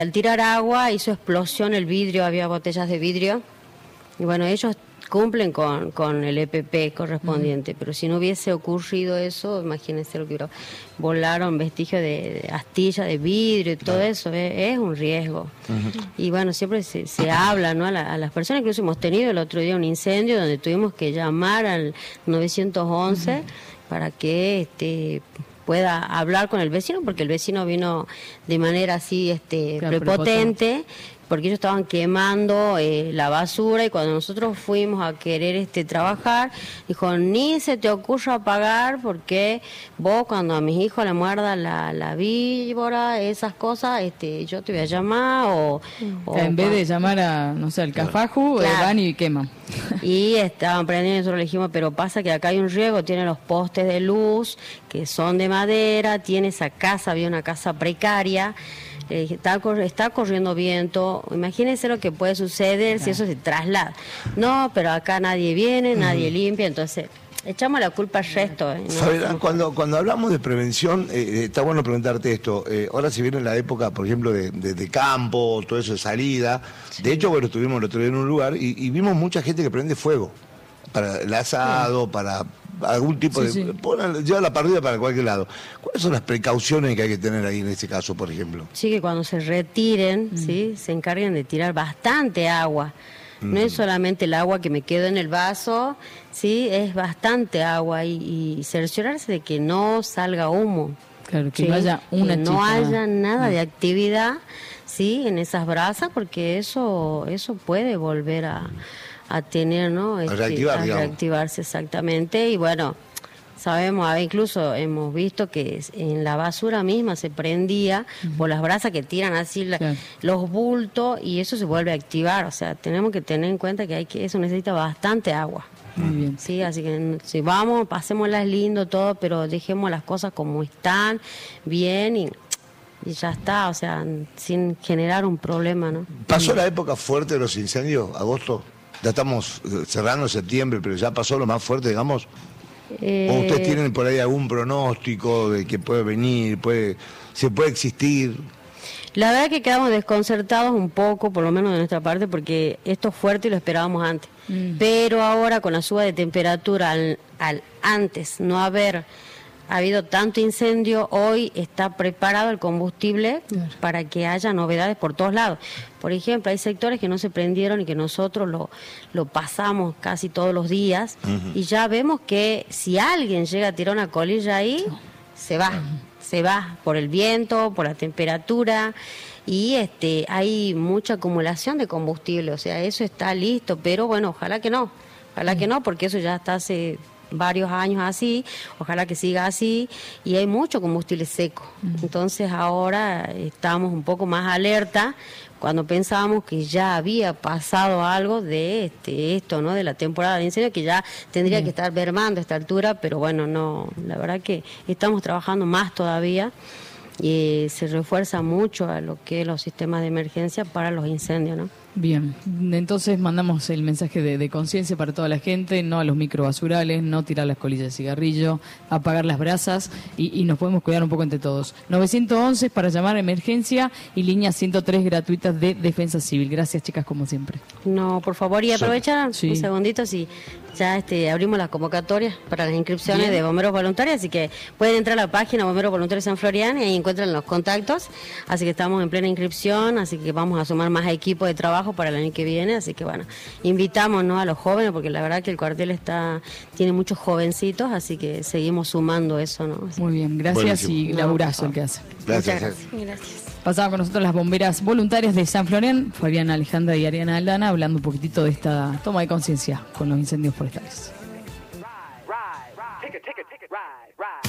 Al tirar agua hizo explosión el vidrio, había botellas de vidrio, y bueno, ellos cumplen con el EPP correspondiente, pero si no hubiese ocurrido eso, imagínense lo que hubiera. Volaron vestigios de astillas, de vidrio y todo eso, es un riesgo. Y bueno, siempre se habla, ¿no? A las personas, incluso hemos tenido el otro día un incendio donde tuvimos que llamar al 911 para que pueda hablar con el vecino, porque el vecino vino de manera así prepotente, porque ellos estaban quemando la basura, y cuando nosotros fuimos a querer trabajar, dijo, ni se te ocurra apagar, porque vos cuando a mis hijos le muerda la víbora, esas cosas, yo te voy a llamar, o en vez de llamar a, no sé, al Cafaju, claro, van y queman. Y estaban prendiendo, y nosotros le dijimos, pero pasa que acá hay un riesgo, tiene los postes de luz, que son de madera, tiene esa casa, había una casa precaria, está corriendo viento, imagínense lo que puede suceder si eso se traslada. No, pero acá nadie viene, nadie limpia, entonces echamos la culpa al resto. ¿No? Fabiana, cuando hablamos de prevención, está bueno preguntarte esto. Ahora se viene la época, por ejemplo, de campo, todo eso de salida. Sí. De hecho, bueno, estuvimos el otro día en un lugar y vimos mucha gente que prende fuego para el asado, para algún tipo de... lleva la parrilla para cualquier lado. ¿Cuáles son las precauciones que hay que tener ahí en este caso, por ejemplo? Sí, que cuando se retiren, ¿sí? Se encarguen de tirar bastante agua. No es solamente el agua que me quedo en el vaso, sí, es bastante agua, y cerciorarse de que no salga humo. Claro, que no haya una que no haya nada de actividad, sí, en esas brasas, porque eso puede volver a tener, ¿no? A reactivarse, exactamente. Y bueno, sabemos, incluso hemos visto que en la basura misma se prendía por las brasas que tiran así los bultos, y eso se vuelve a activar. O sea, tenemos que tener en cuenta que eso necesita bastante agua. Muy bien. Sí, así que si vamos, pasémoslas lindo todo, pero dejemos las cosas como están, bien, y ya está, o sea, sin generar un problema, ¿no? ¿Pasó la época fuerte de los incendios, agosto? Ya estamos cerrando septiembre, pero ya pasó lo más fuerte, digamos. ¿O ustedes tienen por ahí algún pronóstico de que puede venir, se puede existir? La verdad que quedamos desconcertados un poco, por lo menos de nuestra parte, porque esto es fuerte y lo esperábamos antes. Pero ahora, con la suba de temperatura, al antes no haber habido tanto incendio, hoy está preparado el combustible para que haya novedades por todos lados. Por ejemplo, hay sectores que no se prendieron y que nosotros lo pasamos casi todos los días, y ya vemos que si alguien llega a tirar una colilla ahí, se va por el viento, por la temperatura, y hay mucha acumulación de combustible, o sea, eso está listo, pero bueno, ojalá que no, porque eso ya está hace varios años así, ojalá que siga así, y hay mucho combustible seco. Entonces ahora estamos un poco más alerta cuando pensábamos que ya había pasado algo de esto, ¿no? De la temporada de incendio, que ya tendría que estar mermando a esta altura, pero bueno, no, la verdad que estamos trabajando más todavía, y se refuerza mucho a lo que es los sistemas de emergencia para los incendios, ¿no? Bien, entonces mandamos el mensaje de conciencia para toda la gente: no a los microbasurales, no tirar las colillas de cigarrillo, apagar las brasas, y nos podemos cuidar un poco entre todos. 911 para llamar a emergencia, y línea 103 gratuitas de Defensa Civil. Gracias, chicas, como siempre. No, por favor, y aprovechar un segundito, si ya abrimos las convocatorias para las inscripciones de bomberos voluntarios, así que pueden entrar a la página Bomberos Voluntarios San Florian y ahí encuentran los contactos, así que estamos en plena inscripción, así que vamos a sumar más equipos de trabajo para el año que viene, así que bueno, invitamos, ¿no?, a los jóvenes, porque la verdad que el cuartel tiene muchos jovencitos, así que seguimos sumando eso, ¿no? Así. Muy bien, gracias. Buenísimo. Y laburazo el que hace. Gracias. Pasaban con nosotros las bomberas voluntarias de San Florian, Fabiana Alejandra y Ariana Aldana, hablando un poquitito de esta toma de conciencia con los incendios forestales.